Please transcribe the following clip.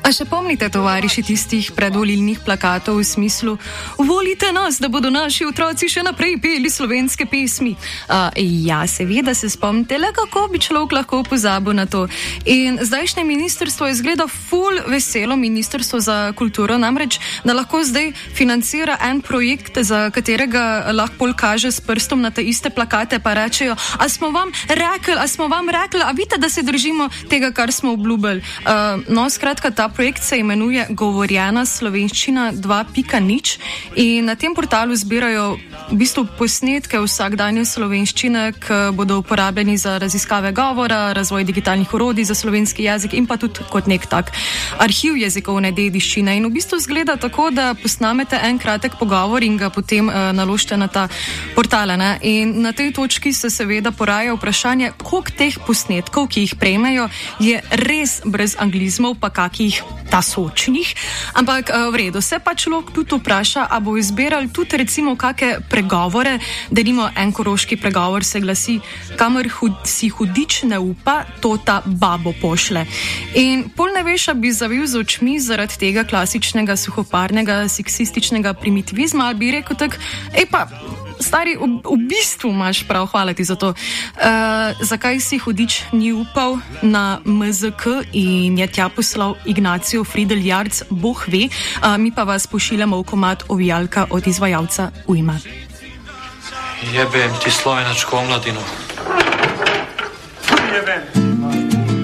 A še pomnite, tovariši, tistih predvolilnih plakatov v smislu volite nas, da bodo naši otroci še naprej peli slovenske pesmi? Ja, seveda se spomnite, le kako bi človek lahko pozabil na to. In zdajšnje ministrstvo izgleda ful veselo ministrstvo za kulturo, namreč, da lahko zdaj financira en projekt, za katerega lahko pol kaže s prstom na te iste plakate, pa rečejo, a smo vam rekli, a vidite, da se držimo tega, kar smo obljubili. No, skratka, ta projekt se imenuje Govorjena slovenščina 2.0 in na tem portalu zbirajo v bistvu posnetke vsakdanje slovenščine, ki bodo uporabljeni za raziskave govora, razvoj digitalnih orodij za slovenski jezik in pa tudi kot nek tak arhiv jezikovne dediščine. In v bistvu zgleda tako, da posnamete en kratek pogovor in ga potem naložite na ta portale. Ne? In na tej točki se seveda poraja vprašanje, koliko teh posnetkov, ki jih prejmejo, je res brez anglizmov, pa kakih tasočnih, ampak v redu, se pa človek tudi vpraša, a bo izbiral tudi recimo kakšne pregovore, denimo en koroški pregovor se glasi, kamor si hudič ne upa, to ta babo pošle. In pol ne veš, a bi zavil z očmi zaradi tega klasičnega suhoparnega, seksističnega primitivizma, ali bi rekel tak, pa stari, v bistvu imaš prav, hvala ti za to. Zakaj si hudič ni upal na MZK in je tja poslal Ignacio Friedel Jarc, boh ve, mi pa vas pošiljamo v komad Ovijalka od izvajalca Ujma. Jebem ti slovenačko omladino. Jebem.